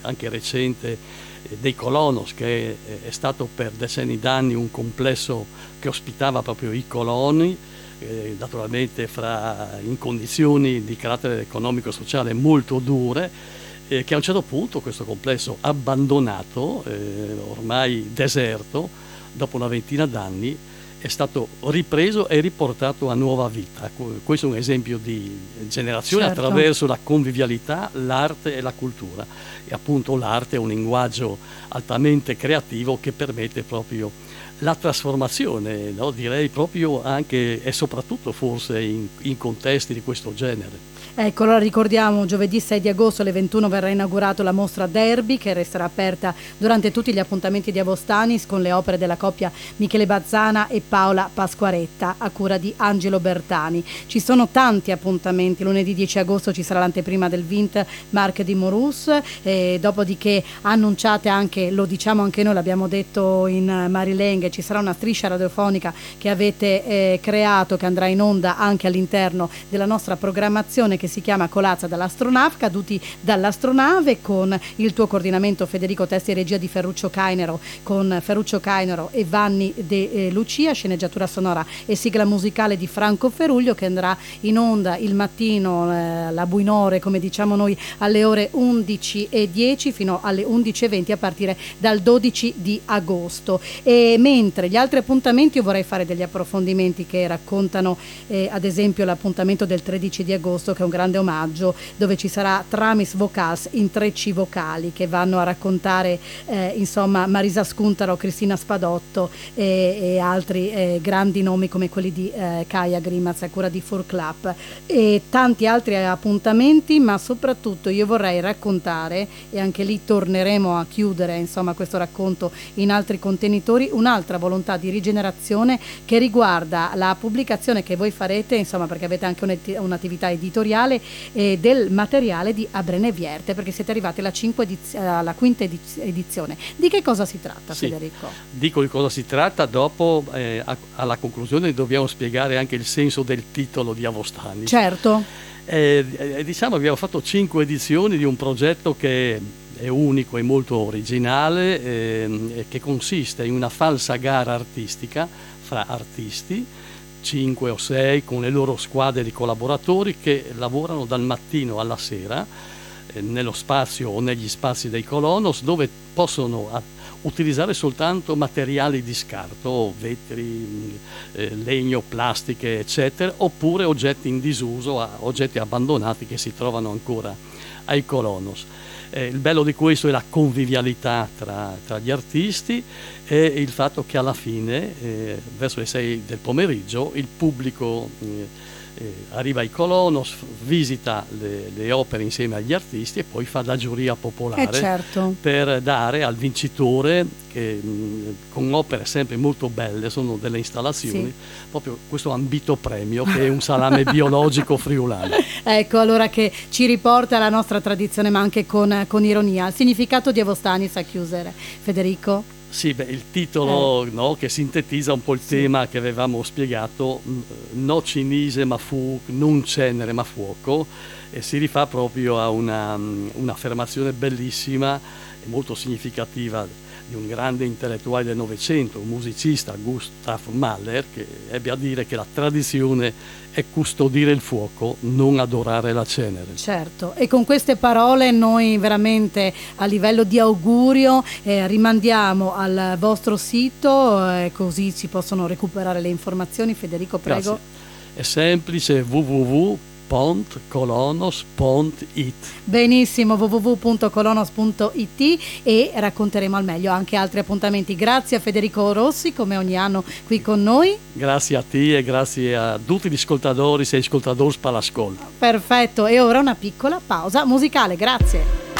anche recente dei Colonos, che è stato per decenni d'anni un complesso che ospitava proprio i coloni, naturalmente in condizioni di carattere economico e sociale molto dure, che a un certo punto questo complesso abbandonato, ormai deserto, dopo una ventina d'anni, è stato ripreso e riportato a nuova vita. Questo è un esempio di generazione, certo, attraverso la convivialità, l'arte e la cultura. E appunto l'arte è un linguaggio altamente creativo che permette proprio la trasformazione, no? Direi proprio anche e soprattutto forse in contesti di questo genere. Ecco, allora ricordiamo, giovedì 6 di agosto alle 21 verrà inaugurato la mostra Derby, che resterà aperta durante tutti gli appuntamenti di Avostanis con le opere della coppia Michele Bazzana e Paola Pasquaretta a cura di Angelo Bertani. Ci sono tanti appuntamenti, lunedì 10 agosto ci sarà l'anteprima del Vint Marche di Morus, dopodiché annunciate anche, lo diciamo anche noi, l'abbiamo detto in Marilenghe, ci sarà una striscia radiofonica che avete creato, che andrà in onda anche all'interno della nostra programmazione, che si chiama Colazza dall'astronave, caduti dall'astronave, con il tuo coordinamento Federico, testi e regia di Ferruccio Cainero, con Ferruccio Cainero e Vanni De Lucia, sceneggiatura sonora e sigla musicale di Franco Feruglio, che andrà in onda il mattino, la buinore come diciamo noi, alle ore 11:10 fino alle 11:20 a partire dal 12 di agosto. E mentre gli altri appuntamenti, io vorrei fare degli approfondimenti che raccontano ad esempio l'appuntamento del 13 di agosto, che è un grande omaggio, dove ci sarà Tramis Vocals, intrecci vocali, che vanno a raccontare insomma Marisa Scuntaro, Cristina Spadotto e altri grandi nomi come quelli di Kaya Grimaz a cura di Four Club, e tanti altri appuntamenti. Ma soprattutto io vorrei raccontare, e anche lì torneremo a chiudere insomma questo racconto in altri contenitori, un'altra volontà di rigenerazione che riguarda la pubblicazione che voi farete, insomma, perché avete anche un'attività editoriale, del materiale di Abrene Vierte, perché siete arrivati alla quinta edizione. Di che cosa si tratta, sì, Federico? Dico di cosa si tratta, dopo alla conclusione dobbiamo spiegare anche il senso del titolo di Avostani. Certo. Diciamo abbiamo fatto 5 edizioni di un progetto che è unico e molto originale, che consiste in una falsa gara artistica fra artisti, 5 o 6 con le loro squadre di collaboratori, che lavorano dal mattino alla sera nello spazio o negli spazi dei Colonos, dove possono utilizzare soltanto materiali di scarto, vetri, legno, plastiche, eccetera, oppure oggetti in disuso, oggetti abbandonati che si trovano ancora ai Colonos. Il bello di questo è la convivialità tra gli artisti e il fatto che alla fine, verso le 6 del pomeriggio, il pubblico arriva ai Colonos, visita le opere insieme agli artisti e poi fa la giuria popolare, certo, per dare al vincitore, che con opere sempre molto belle, sono delle installazioni, sì, proprio questo ambito premio, che è un salame biologico friulano. Ecco, allora, che ci riporta alla nostra tradizione, ma anche con ironia. Il significato di Avostanis a chiudere, Federico? Sì, il titolo, no, che sintetizza un po' il tema che avevamo spiegato, no cinese ma fuoco, non cenere ma fuoco, e si rifà proprio a un'affermazione bellissima e molto significativa di un grande intellettuale del Novecento, un musicista, Gustav Mahler, che ebbe a dire che la tradizione è custodire il fuoco, non adorare la cenere. Certo, e con queste parole noi veramente a livello di augurio rimandiamo al vostro sito, così si possono recuperare le informazioni. Federico, prego. Grazie. È semplice, www.colonos.it. Benissimo, www.colonos.it, e racconteremo al meglio anche altri appuntamenti. Grazie a Federico Rossi, come ogni anno qui con noi. Grazie a te e grazie a tutti gli ascoltatori e ascoltatori per l'ascolto. Perfetto, e ora una piccola pausa musicale, grazie.